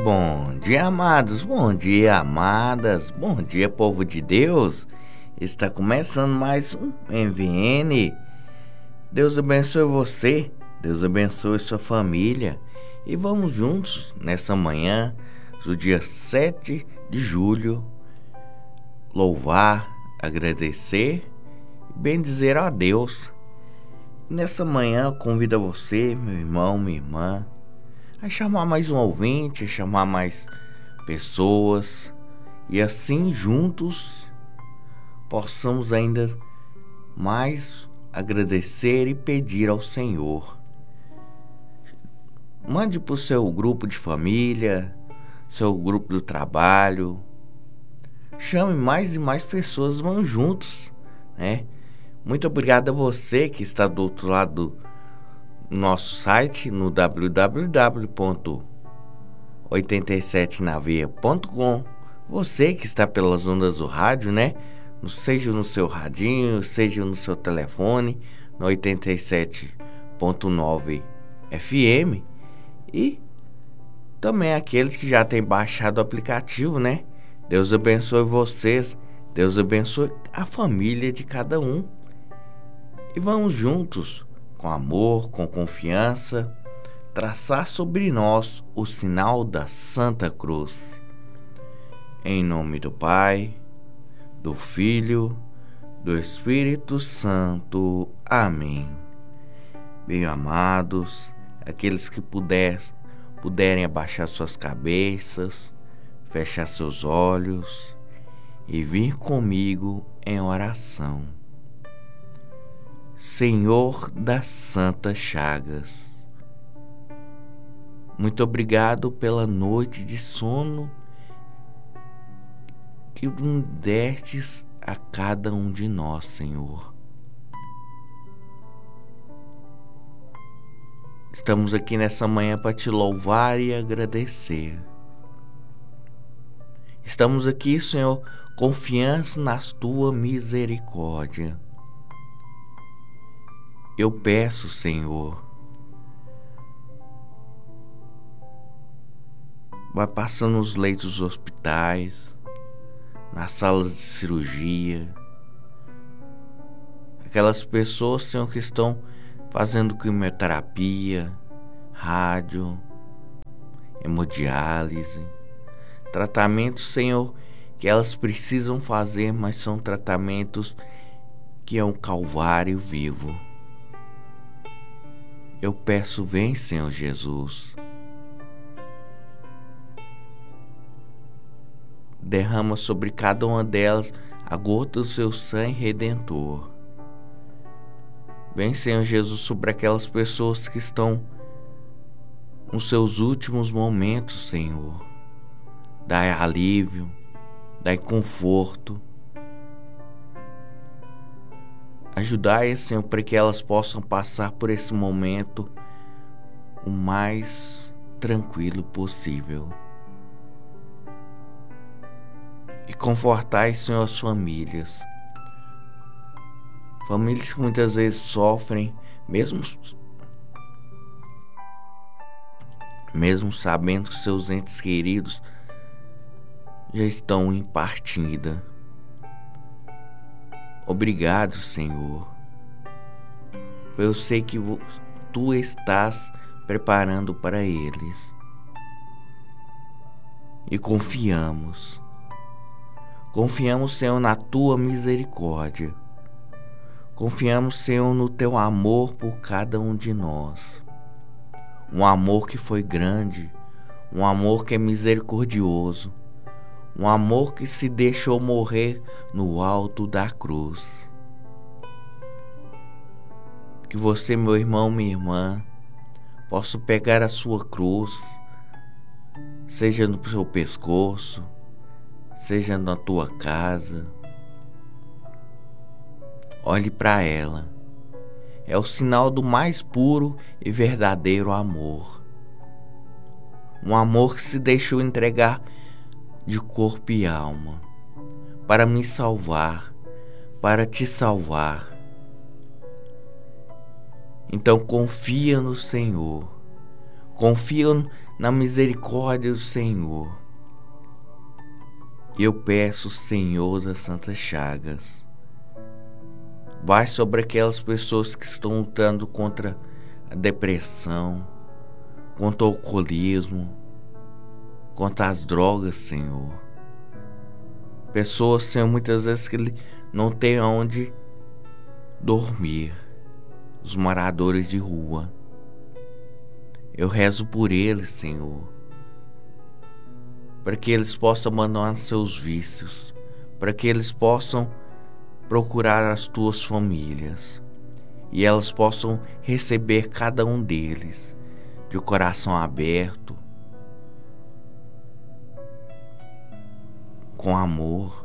Bom dia, amados, bom dia, amadas, bom dia, povo de Deus. Está começando mais um MVN. Deus abençoe você, Deus abençoe sua família. E vamos juntos nessa manhã do dia 7 de julho, louvar, agradecer e bendizer a Deus. Nessa manhã eu convido a você, meu irmão, minha irmã, a chamar mais um ouvinte, a chamar mais pessoas e assim juntos possamos ainda mais agradecer e pedir ao Senhor. Mande para o seu grupo de família, seu grupo do trabalho, chame mais e mais pessoas, vão juntos, né? Muito obrigado a você que está do outro lado do nosso site no www.87naveia.com. Você que está pelas ondas do rádio, né? Seja no seu radinho, seja no seu telefone, no 87.9 FM. E também aqueles que já têm baixado o aplicativo, né? Deus abençoe vocês, Deus abençoe a família de cada um. E vamos juntos, com amor, com confiança, traçar sobre nós o sinal da Santa Cruz. Em nome do Pai, do Filho, do Espírito Santo. Amém. Bem amados, aqueles que puderem abaixar suas cabeças, fechar seus olhos e vir comigo em oração. Senhor das Santas Chagas, muito obrigado pela noite de sono que destes a cada um de nós, Senhor. Estamos aqui nessa manhã para te louvar e agradecer. Estamos aqui, Senhor, confiança na tua misericórdia. Eu peço, Senhor, vai passando nos leitos dos hospitais, nas salas de cirurgia, aquelas pessoas, Senhor, que estão fazendo quimioterapia, rádio, hemodiálise, tratamentos, Senhor, que elas precisam fazer, mas são tratamentos que é um calvário vivo. Eu peço, vem, Senhor Jesus. Derrama sobre cada uma delas a gota do seu sangue redentor. Vem, Senhor Jesus, sobre aquelas pessoas que estão nos seus últimos momentos, Senhor. Dai alívio, dai conforto. Ajudai, Senhor, para que elas possam passar por esse momento o mais tranquilo possível. E confortai, Senhor, as famílias. Famílias que muitas vezes sofrem, mesmo sabendo que seus entes queridos já estão em partida. Obrigado, Senhor. Eu sei que tu estás preparando para eles. E confiamos. Confiamos, Senhor, na tua misericórdia. Confiamos, Senhor, no teu amor por cada um de nós. Um amor que foi grande, um amor que é misericordioso, um amor que se deixou morrer no alto da cruz. Que você, meu irmão, minha irmã, possa pegar a sua cruz, seja no seu pescoço, seja na tua casa. Olhe para ela. É o sinal do mais puro e verdadeiro amor. Um amor que se deixou entregar de corpo e alma para me salvar, para te salvar. Então confia no Senhor, Confio na misericórdia do Senhor. Eu peço, Senhor das Santas Chagas, vai sobre aquelas pessoas que estão lutando contra a depressão, contra o alcoolismo, contra as drogas, Senhor. Pessoas, Senhor, muitas vezes que não tem onde dormir. Os moradores de rua. Eu rezo por eles, Senhor, para que eles possam abandonar seus vícios, para que eles possam procurar as tuas famílias e elas possam receber cada um deles de coração aberto, com amor,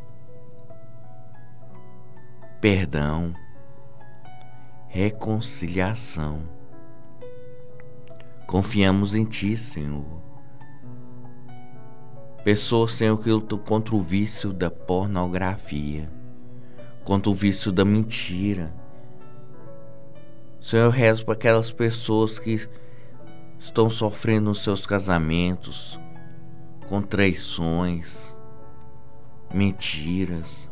perdão, reconciliação. Confiamos em Ti, Senhor. Pessoas, Senhor, que lutam contra o vício da pornografia, contra o vício da mentira. Senhor, eu rezo para aquelas pessoas que estão sofrendo nos seus casamentos, com traições, mentiras.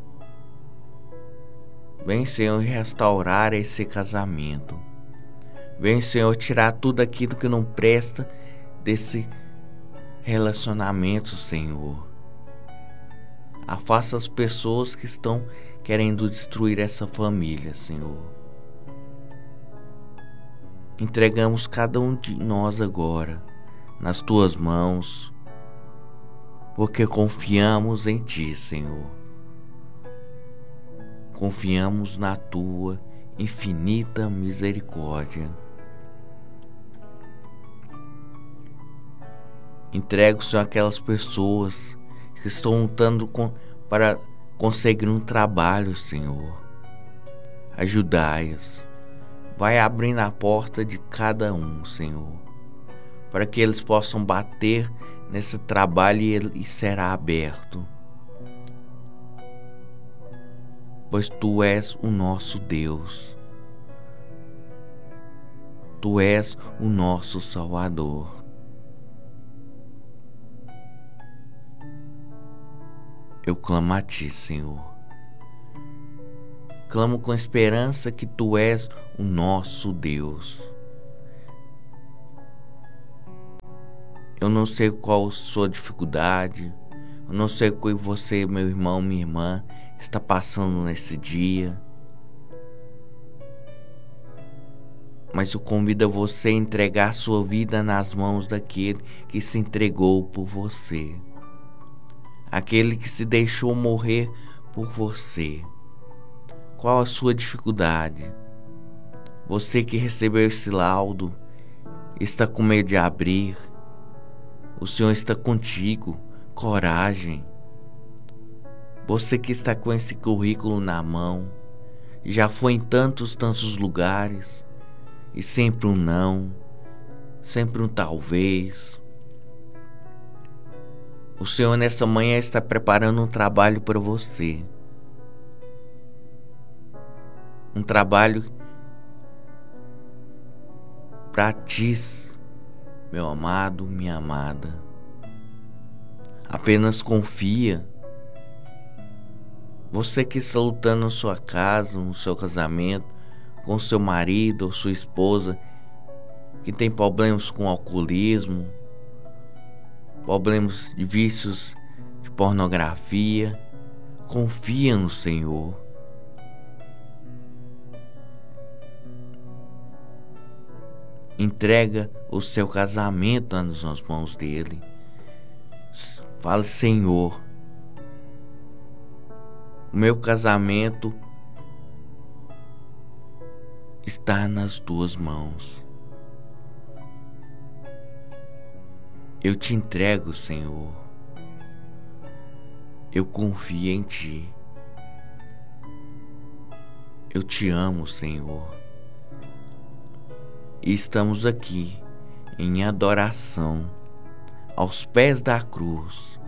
Vem, Senhor, restaurar esse casamento. Vem, Senhor, tirar tudo aquilo que não presta desse relacionamento, Senhor. Afasta as pessoas que estão querendo destruir essa família, Senhor. Entregamos cada um de nós agora nas Tuas mãos, porque confiamos em Ti, Senhor. Confiamos na Tua infinita misericórdia. Entrego, Senhor, aquelas pessoas que estão lutando para conseguir um trabalho, Senhor. Ajudai-as. Vai abrindo a porta de cada um, Senhor, para que eles possam bater nesse trabalho e ele será aberto. Pois Tu és o nosso Deus. Tu és o nosso Salvador. Eu clamo a Ti, Senhor. Clamo com esperança que Tu és o nosso Deus. Eu não sei qual a sua dificuldade, eu não sei o que você, meu irmão, minha irmã, está passando nesse dia. Mas eu convido a você a entregar sua vida nas mãos daquele que se entregou por você. Aquele que se deixou morrer por você. Qual a sua dificuldade? Você que recebeu esse laudo, está com medo de abrir. O Senhor está contigo. Coragem. Você que está com esse currículo na mão, já foi em tantos lugares, e sempre um não, sempre um talvez. O Senhor nessa manhã está preparando um trabalho para você. Um trabalho para ti, meu amado, minha amada. Apenas confia. Você que está lutando na sua casa, no seu casamento, com seu marido ou sua esposa, que tem problemas com alcoolismo, problemas de vícios de pornografia, confia no Senhor. Entrega o seu casamento nas mãos dele. Fala: Senhor, o meu casamento está nas tuas mãos. Eu te entrego, Senhor. Eu confio em Ti. Eu te amo, Senhor. E estamos aqui em adoração aos pés da cruz,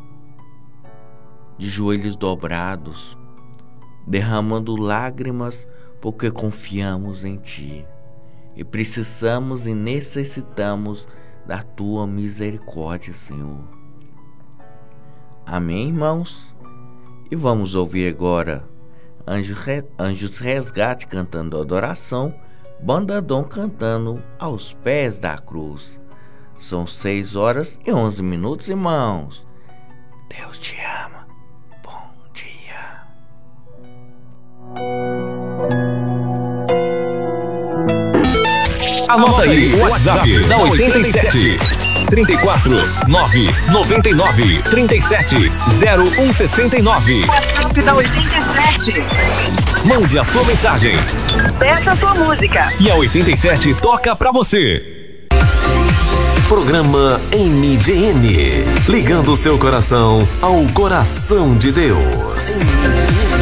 de joelhos dobrados, derramando lágrimas porque confiamos em Ti e precisamos e necessitamos da tua misericórdia, Senhor. Amém, irmãos? E vamos ouvir agora Anjos Resgate cantando adoração, Banda Dom cantando Aos Pés da Cruz. São 6h11, irmãos. Deus te ama. Bom dia. Anota aí o WhatsApp da 87 34 999 37 0169. WhatsApp da 87. Mande a sua mensagem. Peça a sua música. E a 87 toca pra você. Programa MVN, ligando o seu coração ao coração de Deus.